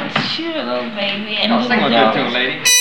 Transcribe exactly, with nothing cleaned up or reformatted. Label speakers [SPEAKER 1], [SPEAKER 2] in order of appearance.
[SPEAKER 1] That's true, little baby. And
[SPEAKER 2] I'll
[SPEAKER 1] he
[SPEAKER 2] sing
[SPEAKER 1] will
[SPEAKER 2] with you
[SPEAKER 1] go.
[SPEAKER 2] too, lady.